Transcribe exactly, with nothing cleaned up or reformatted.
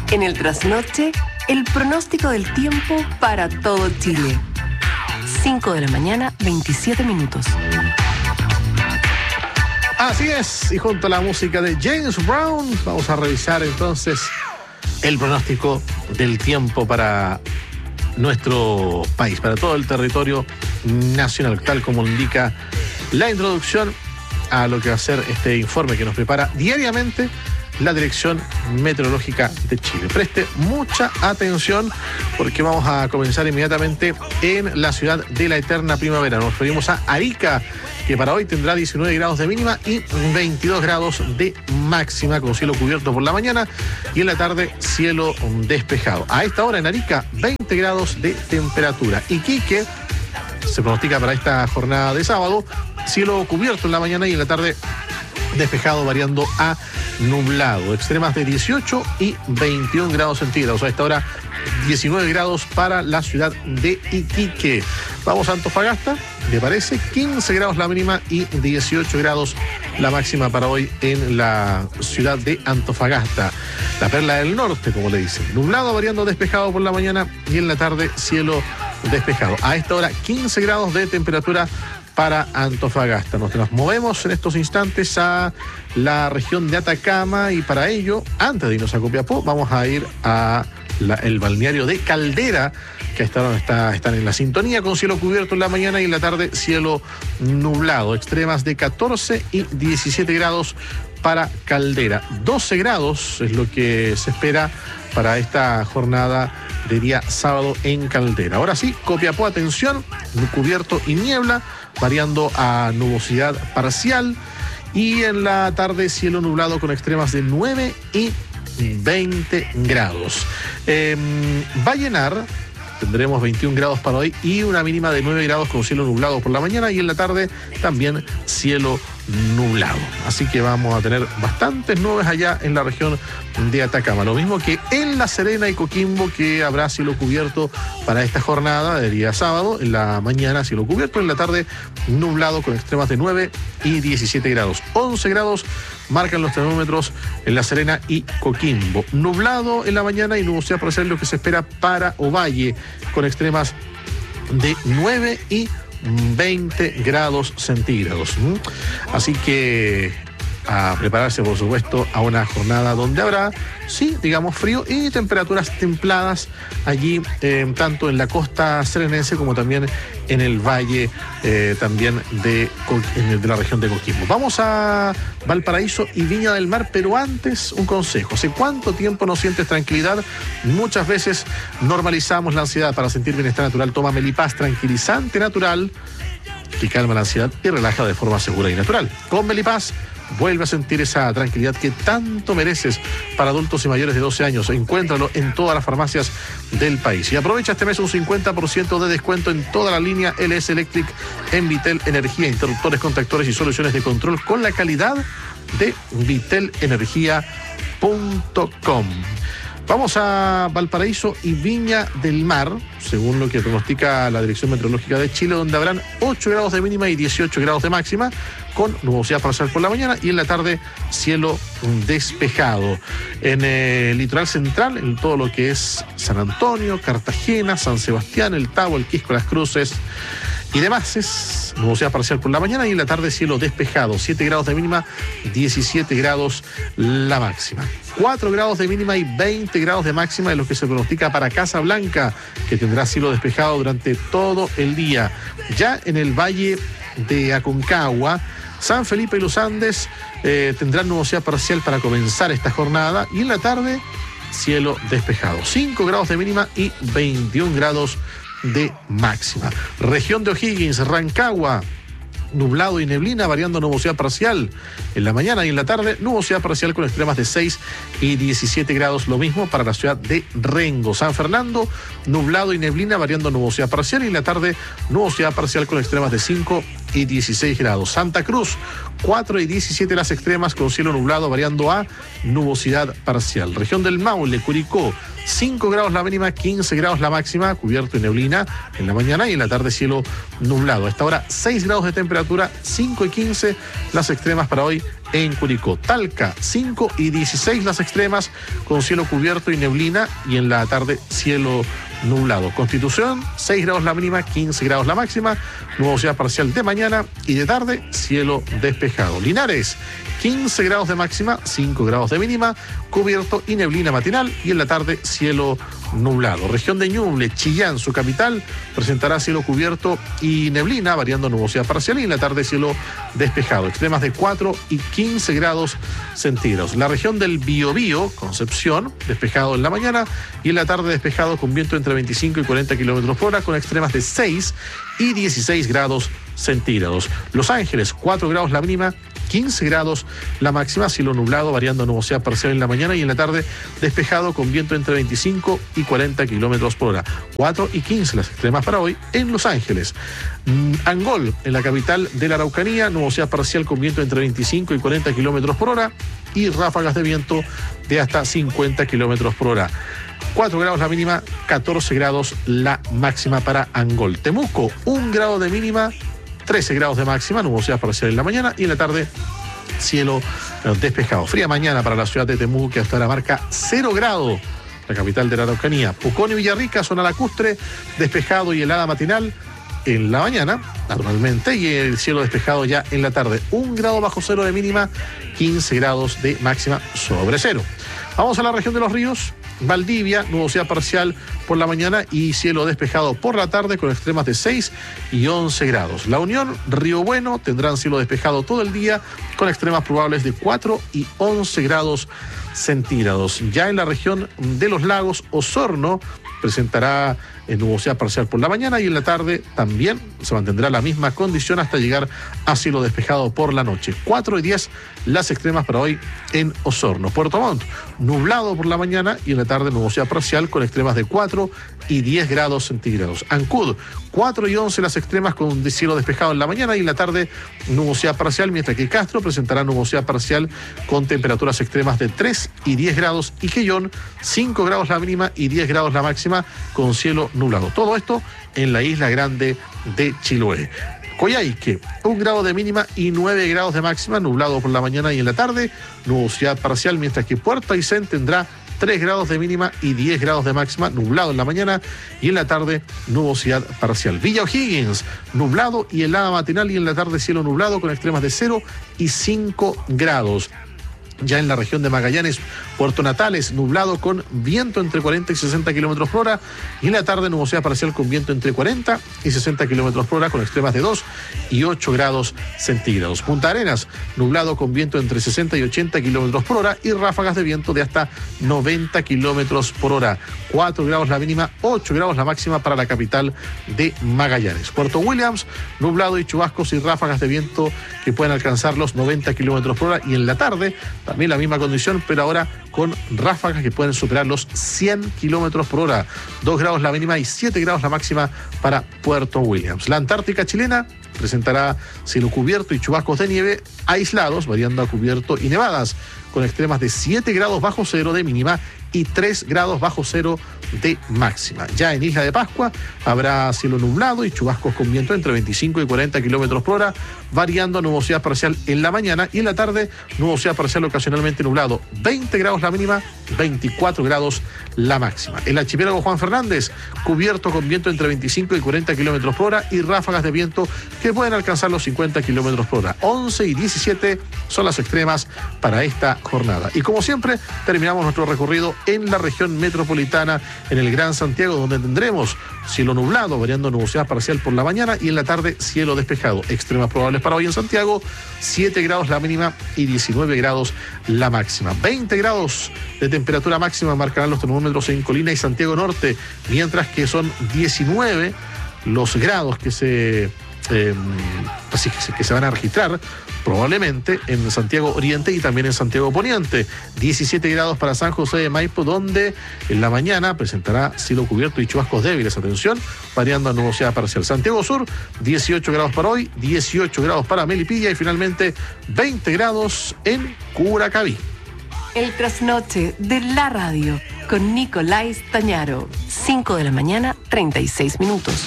En el trasnoche, el pronóstico del tiempo para todo Chile. cinco de la mañana, veintisiete minutos. Así es, y junto a la música de James Brown, vamos a revisar entonces el pronóstico del tiempo para nuestro país, para todo el territorio nacional, tal como indica la introducción a lo que va a ser este informe que nos prepara diariamente la Dirección Meteorológica de Chile. Preste mucha atención porque vamos a comenzar inmediatamente en la ciudad de la eterna primavera. Nos referimos a Arica, que para hoy tendrá diecinueve grados de mínima y veintidós grados de máxima, con cielo cubierto por la mañana y en la tarde cielo despejado. A esta hora en Arica, veinte grados de temperatura. Iquique se pronostica para esta jornada de sábado, cielo cubierto en la mañana y en la tarde despejado, variando a nublado. Extremas de dieciocho y veintiún grados centígrados. A esta hora diecinueve grados para la ciudad de Iquique. Vamos a Antofagasta, ¿le parece? quince grados la mínima y dieciocho grados la máxima para hoy en la ciudad de Antofagasta. La perla del norte, como le dicen. Nublado, variando despejado por la mañana y en la tarde cielo despejado. A esta hora quince grados de temperatura para Antofagasta. Nos, nos movemos en estos instantes a la región de Atacama y para ello, antes de irnos a Copiapó, vamos a ir a la, el balneario de Caldera, que está, está, están en la sintonía, con cielo cubierto en la mañana y en la tarde cielo nublado. Extremas de catorce y diecisiete grados para Caldera. doce grados es lo que se espera para esta jornada de día sábado en Caldera. Ahora sí, Copiapó, atención, cubierto y niebla, variando a nubosidad parcial y en la tarde cielo nublado con extremas de nueve y veinte grados. Eh, Vallenar, tendremos veintiún grados para hoy y una mínima de nueve grados con cielo nublado por la mañana y en la tarde también cielo nublado. Así que vamos a tener bastantes nubes allá en la región de Atacama. Lo mismo que en La Serena y Coquimbo, que habrá cielo cubierto para esta jornada de día sábado. En la mañana cielo cubierto, en la tarde nublado con extremas de nueve y diecisiete grados. once grados marcan los termómetros en La Serena y Coquimbo. Nublado en la mañana y nubosidad parcial lo que se espera para Ovalle, con extremas de nueve y veinte grados centígrados. Así que a prepararse, por supuesto, a una jornada donde habrá, sí, digamos, frío y temperaturas templadas allí, eh, tanto en la costa serenense como también en el valle eh, también de, de la región de Coquimbo. Vamos a Valparaíso y Viña del Mar, pero antes un consejo. ¿Hace cuánto tiempo no sientes tranquilidad? Muchas veces normalizamos la ansiedad. Para sentir bienestar natural, toma Melipaz, tranquilizante natural que calma la ansiedad y relaja de forma segura y natural. Con Melipaz vuelve a sentir esa tranquilidad que tanto mereces. Para adultos y mayores de doce años, encuéntralo en todas las farmacias del país. Y aprovecha este mes un cincuenta por ciento de descuento en toda la línea L S Electric en Vitel Energía, interruptores, contactores y soluciones de control con la calidad de vitel energía punto com. Vamos a Valparaíso y Viña del Mar, según lo que pronostica la Dirección Meteorológica de Chile, donde habrán ocho grados de mínima y dieciocho grados de máxima, con nubosidad parcial por la mañana y en la tarde cielo despejado. En el litoral central, en todo lo que es San Antonio, Cartagena, San Sebastián, El Tabo, El Quisco, Las Cruces y demás, es nubosidad parcial por la mañana y en la tarde cielo despejado. siete grados de mínima, diecisiete grados la máxima. cuatro grados de mínima y veinte grados de máxima de los que se pronostica para Casablanca, que tendrá cielo despejado durante todo el día. Ya en el valle de Aconcagua, San Felipe y Los Andes eh, tendrán nubosidad parcial para comenzar esta jornada y en la tarde cielo despejado. cinco grados de mínima y veintiún grados de máxima. Región de O'Higgins, Rancagua, nublado y neblina, variando nubosidad parcial en la mañana y en la tarde, nubosidad parcial con extremas de seis y diecisiete grados, lo mismo para la ciudad de Rengo. San Fernando, nublado y neblina, variando nubosidad parcial y en la tarde, nubosidad parcial con extremas de cinco y dieciséis grados. Santa Cruz, cuatro y diecisiete las extremas, con cielo nublado, variando a nubosidad parcial. Región del Maule, Curicó, cinco grados la mínima, quince grados la máxima, cubierto y neblina en la mañana y en la tarde cielo nublado. A esta hora seis grados de temperatura, cinco y quince las extremas para hoy en Curicó. Talca, cinco y dieciséis las extremas, con cielo cubierto y neblina, y en la tarde cielo nublado. Constitución, seis grados la mínima, quince grados la máxima, nubosidad parcial de mañana y de tarde, cielo despejado. Linares, quince grados de máxima, cinco grados de mínima, cubierto y neblina matinal, y en la tarde cielo nublado. Región de Ñuble, Chillán, su capital, presentará cielo cubierto y neblina, variando nubosidad parcial, y en la tarde cielo despejado. Extremas de cuatro y quince grados centígrados. La región del Biobío, Concepción, despejado en la mañana y en la tarde despejado con viento entre veinticinco y cuarenta kilómetros por hora, con extremas de seis y dieciséis grados centígrados. Los Ángeles, cuatro grados la mínima, quince grados la máxima, cielo nublado, variando nubosidad parcial en la mañana y en la tarde despejado con viento entre veinticinco y cuarenta kilómetros por hora. cuatro y quince las extremas para hoy en Los Ángeles. Mm, Angol, en la capital de la Araucanía, nubosidad parcial con viento entre veinticinco y cuarenta kilómetros por hora y ráfagas de viento de hasta cincuenta kilómetros por hora. cuatro grados la mínima, catorce grados la máxima para Angol. Temuco, un grado de mínima, trece grados de máxima, nubosidad parcial en la mañana y en la tarde cielo despejado. Fría mañana para la ciudad de Temuco, que hasta ahora marca cero grados, la capital de la Araucanía. Pucón y Villarrica, zona lacustre, despejado y helada matinal en la mañana, normalmente, y el cielo despejado ya en la tarde. Un grado bajo cero de mínima, quince grados de máxima sobre cero. Vamos a la región de los ríos. Valdivia, nubosidad parcial por la mañana y cielo despejado por la tarde, con extremas de seis y once grados. La Unión, Río Bueno, tendrán cielo despejado todo el día, con extremas probables de cuatro y once grados centígrados. Ya en la región de los lagos, Osorno presentará nubosidad parcial por la mañana y en la tarde también se mantendrá la misma condición hasta llegar a cielo despejado por la noche. cuatro y diez las extremas para hoy en Osorno. Puerto Montt, nublado por la mañana y en la tarde nubosidad parcial con extremas de cuatro y diez grados centígrados. Ancud, cuatro y once las extremas con cielo despejado en la mañana y en la tarde nubosidad parcial, mientras que Castro presentará nubosidad parcial con temperaturas extremas de tres y diez grados, y Quellón, cinco grados la mínima y diez grados la máxima con cielo nublado. Todo esto en la isla grande de Chiloé. Coyhaique, un grado de mínima y nueve grados de máxima, nublado por la mañana y en la tarde, nubosidad parcial, mientras que Puerto Aysén tendrá tres grados de mínima y diez grados de máxima, nublado en la mañana y en la tarde nubosidad parcial. Villa O'Higgins, nublado y helada matinal y en la tarde cielo nublado con extremas de cero y cinco grados. Ya en la región de Magallanes, Puerto Natales, nublado con viento entre cuarenta y sesenta kilómetros por hora, y en la tarde nubosidad parcial con viento entre cuarenta y sesenta kilómetros por hora, con extremas de dos y ocho grados centígrados. Punta Arenas, nublado con viento entre sesenta y ochenta kilómetros por hora y ráfagas de viento de hasta noventa kilómetros por hora. cuatro grados la mínima, ocho grados la máxima para la capital de Magallanes. Puerto Williams, nublado y chubascos y ráfagas de viento que pueden alcanzar los noventa kilómetros por hora, y en la tarde también la misma condición, pero ahora con ráfagas que pueden superar los cien kilómetros por hora. dos grados la mínima y siete grados la máxima para Puerto Williams. La Antártica chilena presentará cielo cubierto y chubascos de nieve aislados, variando a cubierto y nevadas, con extremas de siete grados bajo cero de mínima y tres grados bajo cero de máxima. Ya en Isla de Pascua habrá cielo nublado y chubascos con viento entre veinticinco y cuarenta kilómetros por hora, variando a nubosidad parcial en la mañana y en la tarde nubosidad parcial ocasionalmente nublado. veinte grados la mínima, veinticuatro grados la máxima. El archipiélago Juan Fernández, cubierto con viento entre veinticinco y cuarenta kilómetros por hora y ráfagas de viento que pueden alcanzar los cincuenta kilómetros por hora. once y diecisiete son las extremas para esta jornada. Y como siempre, terminamos nuestro recorrido en la región metropolitana, en el Gran Santiago, donde tendremos cielo nublado, variando nubosidad parcial por la mañana y en la tarde cielo despejado. Extremas probables para hoy en Santiago, siete grados la mínima y diecinueve grados la máxima. veinte grados de temperatura máxima marcarán los termómetros en Colina y Santiago Norte, mientras que son diecinueve los grados que se... Eh, así que, que se van a registrar probablemente en Santiago Oriente y también en Santiago Poniente. diecisiete grados para San José de Maipo, donde en la mañana presentará cielo cubierto y chubascos débiles, atención, variando a nubosidad parcial. Santiago Sur, dieciocho grados para hoy, dieciocho grados para Melipilla y finalmente veinte grados en Curacaví. El trasnoche de la radio con Nicolás Tañaro, cinco de la mañana, treinta y seis minutos.